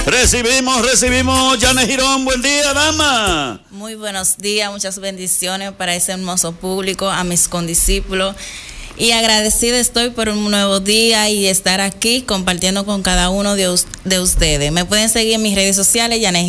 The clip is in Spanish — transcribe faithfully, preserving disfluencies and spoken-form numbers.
Recibimos, recibimos, Janet Girón, buen día, dama. Muy buenos días, muchas bendiciones para ese hermoso público, a mis condiscípulos. Y agradecida estoy por un nuevo día y estar aquí compartiendo con cada uno de, de ustedes. Me pueden seguir en mis redes sociales, Janet